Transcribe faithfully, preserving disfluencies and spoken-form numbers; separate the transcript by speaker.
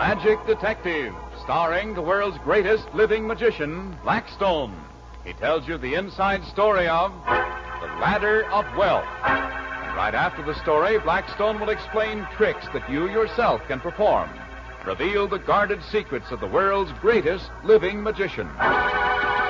Speaker 1: Magic Detective, starring the world's greatest living magician, Blackstone. He tells you the inside story of The Ladder of Wealth. And right after the story, Blackstone will explain tricks that you yourself can perform. Reveal the guarded secrets of the world's greatest living magician.